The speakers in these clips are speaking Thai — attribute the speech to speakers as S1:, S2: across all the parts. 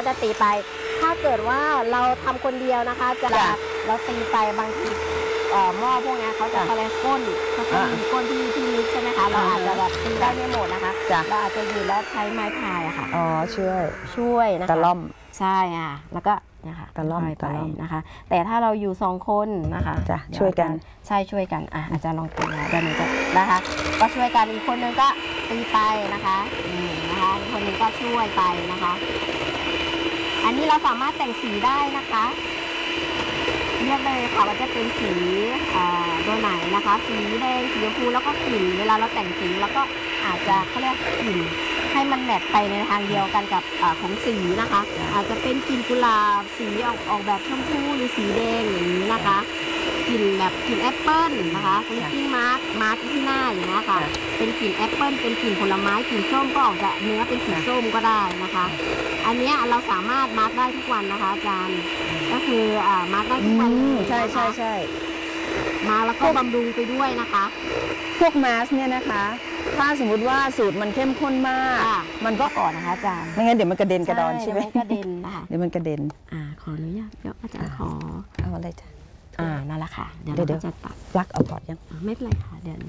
S1: จะตีไปถ้าเกิดว่าเราทำคนเดียวนะคะจะเราตีไปบางทีหม้อพวกนี้เขาจะอะไรก้นเขาจะมีก้นที่ลึกใช่ไหมคะเราอาจจะแบบตีได้ไม่หมดนะคะเราอาจจะยืนแล้วใช้ไม้พายอะค่ะ
S2: อ๋อช่วย
S1: นะคะ
S2: ตะล่อม
S1: ใช่ค่ะแล้วก็นะคะ
S2: ตะล่อม
S1: นะคะแต่ถ้าเราอยู่2 คนนะคะ
S2: จะช่วยกัน
S1: ใช่ช่วยกันอาจจะลองตีเดี๋ยวหนูจะนะคะก็ช่วยกันอีกคนนึงก็ตีไปนะคะนะคะอีกคนนึงก็ช่วยไปนะคะอันนี้เราสามารถแต่งสีได้นะคะเลือกเลยค่ะว่าจะเป็นสีตัวไหนนะคะสีแดงสีชมพูแล้วก็กลิ่นเวลาเราแต่งสีแล้วก็อาจจะเขาเรียกกลิ่นให้มันแมทไปในทางเดียวกันกับของสีนะคะอาจจะเป็นกลิ่นกุหลาบสีออกแบบชมพูหรือสีแดงอย่างนี้นะคะกลิ่นแบบกลิ่นแอปเปิ้ลนะคะสลิปปิ้งมาร์กที่หน้าอย่างนี้ค่ะเป็นกลิ่นแอปเปิ้ลเป็นกลิ่นผลไม้กลิ่นส้มก็ออกจากเนื้อเป็นสีส้มก็ได้นะคะอันนี้เราสามารถมาร์กได้ทุกวันนะคะอาจารย์ก็คือมาร์กได้ทุกวัน
S2: ใช่
S1: มาแล้วก็บำรุงไปด้วยนะคะ
S2: พวกมาสเนี่ยนะคะถ้าสมมุติว่าสูตรมันเข้มข้นมากมันก็
S1: อ่อนนะคะอาจารย์
S2: ไม่งั้นเดี๋ยวมันกระเด็นกระดอนใช่ไหม
S1: กระเด็นนะคะ
S2: เดี๋ยวมันกระเด็น
S1: ขออนุญาตเดี๋ยวอาจารย์ขอ
S2: เอาอะไรจ้ะ
S1: นั่นแหละค่ะเดี๋ยวเราจะตัด
S2: ปลั๊กเอาพอร์ตยัง
S1: ไม่เป็นไรค่ะเดี๋ยวนี้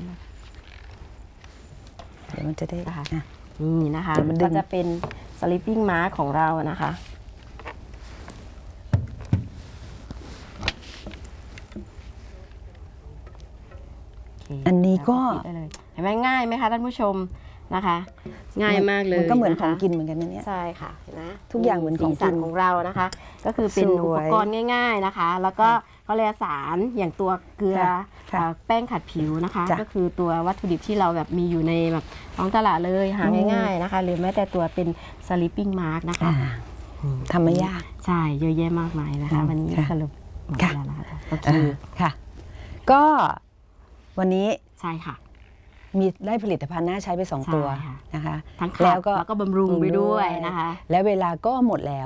S2: เดี๋ยวมันจะได้
S1: นี่นะคะก็จะเป็นสลิปปิ้งมาร์ของเรานะคะ
S2: อันนี้ก็
S1: เห็นไหมง่ายไหมคะท่านผู้ชมนะคะง่ายมากเลย
S2: มันก็เหมือนของกินเหมือนกันนะเนี่ย
S1: ใช่ค่ะนะ
S2: ทุกอย่างเหมือนของกิน
S1: ของเรานะคะก็คือเป็นอุปกรณ์ง่ายๆนะคะแล้วก็เขาเรียกสารอย่างตัวเกลือแป้งขัดผิวนะคะก็คือตัววัตถุดิบที่เราแบบมีอยู่ในแบบท้องตลาดเลยหาง่ายๆนะคะหรือแม้แต่ตัวเป็นสลิปปิ้งมาร์กนะคะ
S2: ทำไม่ยาก
S1: ใช่เยอะแยะมากมายนะคะวันนี้สรุปหมดแล้วนะคะโอเค
S2: ค่ะก็วันนี้
S1: ใช่ค่ะ
S2: มีได้ผลิตภัณฑ์น่าใช้ไป2 ตัวนะคะ
S1: แล้วก็บำรุงไปด้วยนะคะ
S2: แล้วเวลาก็หมดแล้ว